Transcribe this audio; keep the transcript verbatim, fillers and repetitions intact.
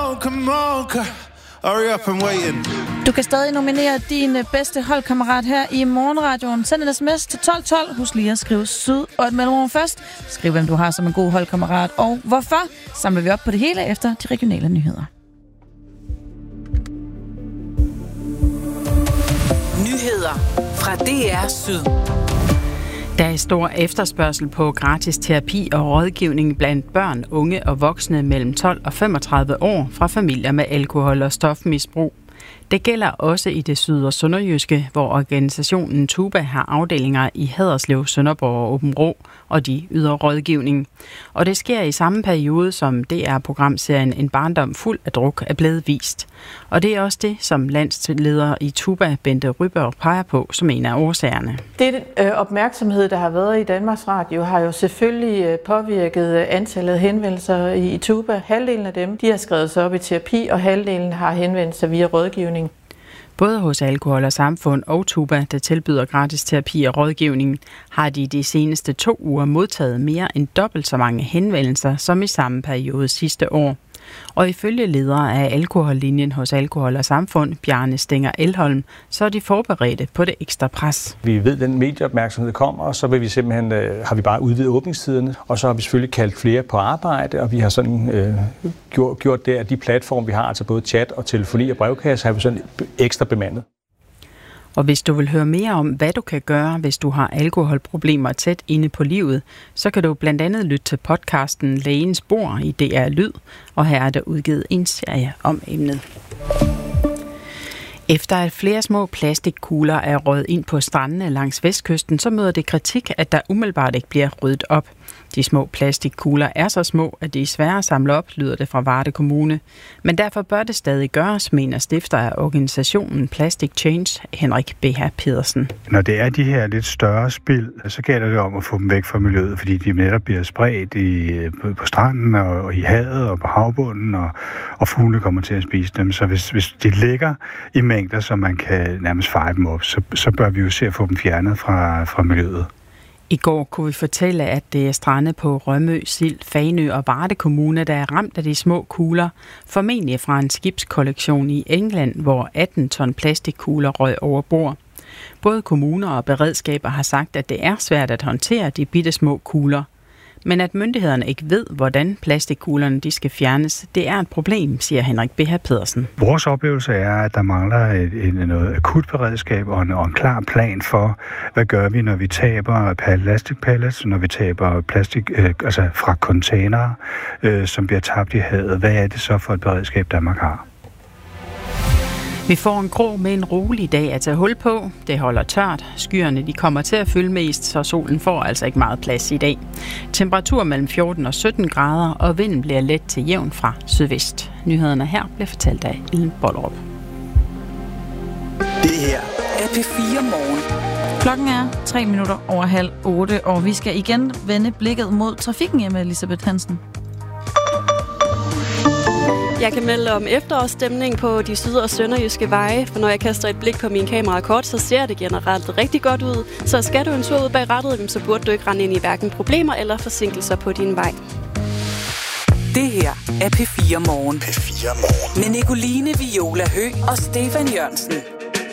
on, come on, come. Hurry up, I'm waiting. Du kan stadig nominere din bedste holdkammerat her i Morgenradioen. Send en sms til tolv tolv. Husk lige at skrive syd og et mellemrum først. Skriv, hvem du har som en god holdkammerat og hvorfor. Samler vi op på det hele efter de regionale nyheder. Nyheder fra D R Syd. Der er stor efterspørgsel på gratis terapi og rådgivning blandt børn, unge og voksne mellem tolv og femogtredive år fra familier med alkohol- og stofmisbrug. Det gælder også i det syd- og sønderjyske, hvor organisationen Tuba har afdelinger i Haderslev, Sønderborg og Aabenraa, og de yder rådgivning. Og det sker i samme periode, som D R-programserien En barndom fuld af druk er blevet vist. Og det er også det, som landsleder i Tuba, Bente Ryberg, peger på som en af årsagerne. Det øh, opmærksomhed, der har været i Danmarks Radio, har jo selvfølgelig øh, påvirket antallet af henvendelser i, i Tuba. Halvdelen af dem, de har skrevet sig op i terapi, og halvdelen har henvendt sig via rådgivning. Både hos Alkohol og Samfund og Tuba, der tilbyder gratis terapi og rådgivning, har de de seneste to uger modtaget mere end dobbelt så mange henvendelser som i samme periode sidste år. Og ifølge ledere af alkohollinjen hos Alkohol og Samfund, Bjarne Stenger Elholm, så er de forberedte på det ekstra pres. Vi ved, at den medieopmærksomhed kommer, og så vil vi simpelthen, øh, har vi bare udvidet åbningstiderne, og så har vi selvfølgelig kaldt flere på arbejde, og vi har sådan øh, gjort, gjort det, at de platforme, vi har, altså både chat og telefoni og brevkasse, har vi sådan ekstra bemandet. Og hvis du vil høre mere om, hvad du kan gøre, hvis du har alkoholproblemer tæt inde på livet, så kan du blandt andet lytte til podcasten Lægens Bord i D R Lyd, og her er der udgivet en serie om emnet. Efter at flere små plastikkugler er røget ind på strandene langs vestkysten, så møder det kritik, at der umiddelbart ikke bliver ryddet op. De små plastikkugler er så små, at de er svære at samle op, lyder det fra Varde Kommune. Men derfor bør det stadig gøres, mener stifter af organisationen Plastic Change, Henrik B H Pedersen. Når det er de her lidt større spild, så gælder det om at få dem væk fra miljøet, fordi de netop bliver spredt i, på stranden og, og i havet og på havbunden, og, og fugle kommer til at spise dem. Så hvis, hvis de ligger i mængder, så man kan nærmest feje dem op, så, så bør vi jo se at få dem fjernet fra, fra miljøet. I går kunne vi fortælle, at det er strande på Rømø, Sild, Fanø og Varde Kommune, der er ramt af de små kugler, formentlig fra en skibskollektion i England, hvor atten ton plastikkugler røg over bord. Både kommuner og beredskaber har sagt, at det er svært at håndtere de bitte små kugler. Men at myndighederne ikke ved, hvordan plastikkuglerne de skal fjernes, det er et problem, siger Henrik B H Pedersen. Vores oplevelse er, at der mangler et, et, noget akut beredskab og en, og en klar plan for, hvad gør vi, når vi taber plastikpallets, når vi taber plastik øh, altså fra containere, øh, som bliver tabt i havet. Hvad er det så for et beredskab, Danmark har? Vi får en grå med en rolig dag at tage hul på. Det holder tørt. Skyerne de kommer til at fylde mest, så solen får altså ikke meget plads i dag. Temperatur mellem fjorten og sytten grader, og vinden bliver let til jævn fra sydvest. Nyhederne her bliver fortalt af Ellen Bollerup. Det her er P fire Morgen. Klokken er tre minutter over halv otte, og vi skal igen vende blikket mod trafikken hjemme, Elisabeth Hansen. Jeg kan melde om efterårsstemning på de syd- og sønderjyske veje, for når jeg kaster et blik på min kamerakort, så ser det generelt rigtig godt ud. Så skal du en tur ud bag rattet, så burde du ikke rende ind i hverken problemer eller forsinkelser på din vej. Det her er P fire Morgen. P fire Morgen. Med Nicoline Viola Høgh og Stefan Jørgensen.